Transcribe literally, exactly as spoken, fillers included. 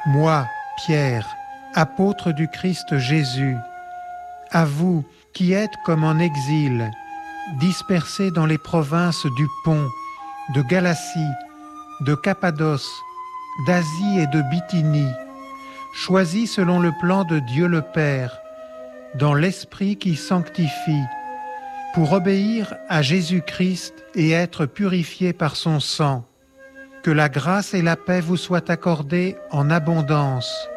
Moi, Pierre, apôtre du Christ Jésus, à vous qui êtes comme en exil, dispersés dans les provinces du Pont, de Galatie, de Cappadoce, d'Asie et de Bithynie, choisis selon le plan de Dieu le Père, dans l'Esprit qui sanctifie, pour obéir à Jésus-Christ et être purifiés par son sang. Que la grâce et la paix vous soient accordées en abondance.